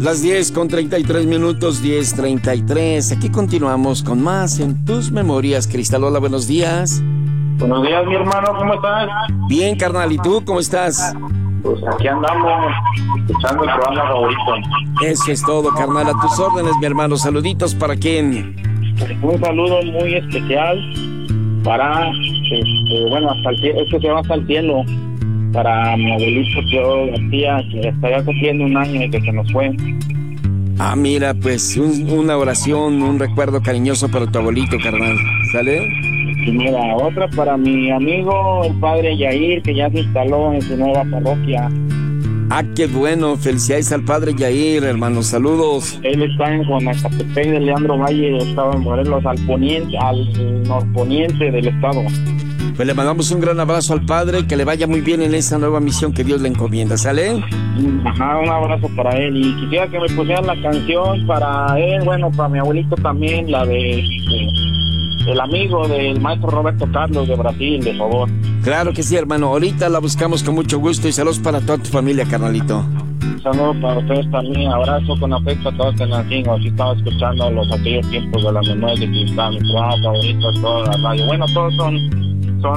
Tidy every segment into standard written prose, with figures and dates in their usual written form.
Las 10:33, 10:33. Aquí continuamos con más en tus memorias, Cristal. Hola, buenos días. Buenos días, mi hermano, ¿cómo estás? Bien, carnal, ¿y tú cómo estás? Pues aquí andamos, escuchando el programa favorito. Eso es todo, carnal, a tus órdenes, mi hermano. Saluditos, ¿para quién? Un saludo muy especial para, bueno, hasta el cielo, se va hasta el cielo, para mi abuelito Tío García, que estaría cumpliendo un año de que se nos fue. Ah, mira, pues una oración, un recuerdo cariñoso para tu abuelito, carnal. ¿Sale? Y mira, otra para mi amigo, el padre Yair, que ya se instaló en su nueva parroquia. Ah, qué bueno, felicidades al padre Yair, hermano, saludos. Él está en Guanacatepec de Leandro Valle, estado en Morelos, al norponiente del estado. Pues le mandamos un gran abrazo al padre, que le vaya muy bien en esa nueva misión que Dios le encomienda, ¿sale? Ajá, un abrazo para él. Y quisiera que me pusieran la canción para él, bueno, para mi abuelito también, la de el amigo del maestro Roberto Carlos de Brasil, de favor. Claro que sí, hermano, ahorita la buscamos con mucho gusto y saludos para toda tu familia, carnalito. Saludos para ustedes también, abrazo con afecto a todos Tenancingo. Aquí estaba escuchando aquellos tiempos de las memorias de Cristal, mi programa favorito, toda la radio. Bueno, todos son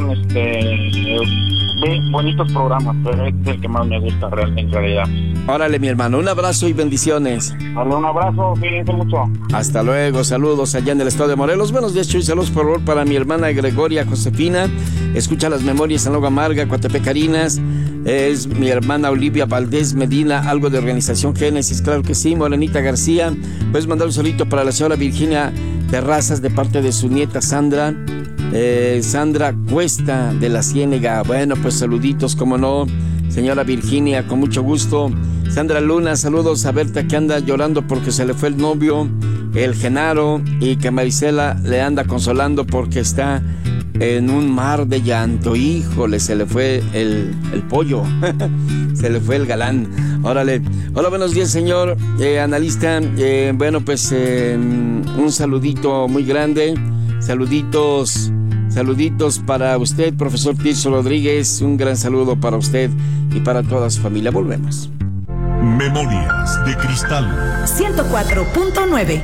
bonitos programas, pero este es el que más me gusta en realidad. Órale, mi hermano, un abrazo y bendiciones. Dale un abrazo, cuídense mucho. Hasta luego, saludos allá en el estado de Morelos. Buenos días, Chuy, saludos por favor para mi hermana Gregoria Josefina. Escucha las memorias en Agua Amarga, Coatepecarinas. Es mi hermana Olivia Valdés Medina, algo de Organización Génesis, claro que sí. Morenita García, puedes mandar un saludito para la señora Virginia Terrazas de parte de su nieta Sandra. Sandra Cuesta de la Ciénega. Bueno, pues saluditos, como no, señora Virginia, con mucho gusto. Sandra Luna, saludos a Berta, que anda llorando porque se le fue el novio, el Genaro, y que Marisela le anda consolando porque está en un mar de llanto. Híjole, se le fue el pollo. Se le fue el galán. Órale. Hola, buenos días, señor analista. Bueno, pues un saludito muy grande. Saluditos para usted, profesor Tirso Rodríguez. Un gran saludo para usted y para toda su familia. Volvemos. Memorias de Cristal 104.9.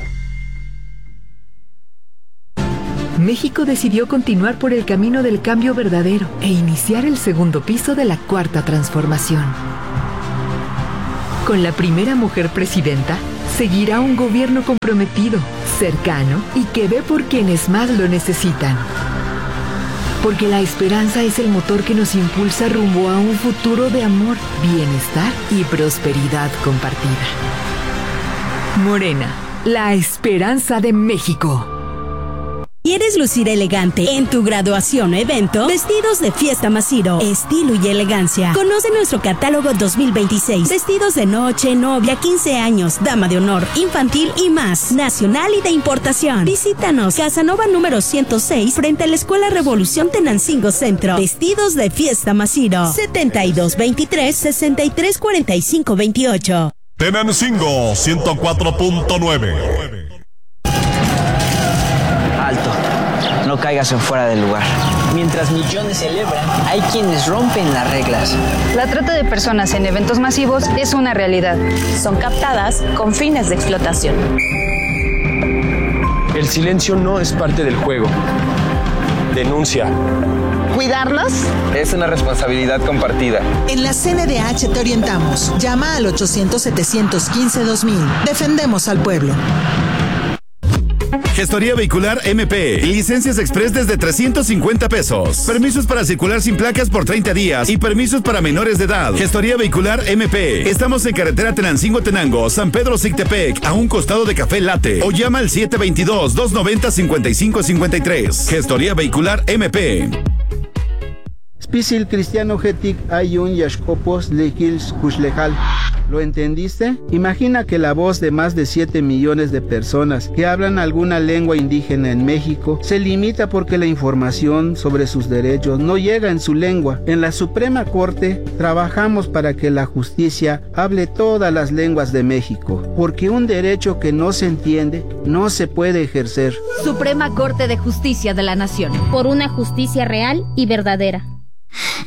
México decidió continuar por el camino del cambio verdadero e iniciar el segundo piso de la cuarta transformación. Con la primera mujer presidenta, seguirá un gobierno comprometido, cercano y que ve por quienes más lo necesitan. Porque la esperanza es el motor que nos impulsa rumbo a un futuro de amor, bienestar y prosperidad compartida. Morena, la esperanza de México. ¿Quieres lucir elegante en tu graduación o evento? Vestidos de Fiesta Masiro, estilo y elegancia. Conoce nuestro catálogo 2026. Vestidos de noche, novia, 15 años, dama de honor, infantil y más. Nacional y de importación. Visítanos, Casanova número 106, frente a la Escuela Revolución Tenancingo Centro. Vestidos de Fiesta Masiro. 7223-634528. Tenancingo 104.9. Alto, no caigas en fuera del lugar. Mientras millones celebran, hay quienes rompen las reglas. La trata de personas en eventos masivos es una realidad. Son captadas con fines de explotación. El silencio no es parte del juego. Denuncia. ¿Cuidarlos? Es una responsabilidad compartida. En la CNDH te orientamos. Llama al 800-715-2000. Defendemos al pueblo. Gestoría Vehicular MP. Licencias express desde 350 pesos. Permisos para circular sin placas por 30 días y permisos para menores de edad. Gestoría Vehicular MP. Estamos en carretera Tenancingo-Tenango, San Pedro Sictepec, a un costado de Café Latte. O llama al 722-290-5553. Gestoría Vehicular MP. Spisil Cristiano Getic Ayun Yashkopos Lejils Kushlejal. ¿Lo entendiste? Imagina que la voz de más de 7 millones de personas que hablan alguna lengua indígena en México se limita porque la información sobre sus derechos no llega en su lengua. En la Suprema Corte trabajamos para que la justicia hable todas las lenguas de México, porque un derecho que no se entiende no se puede ejercer. Suprema Corte de Justicia de la Nación. Por una justicia real y verdadera.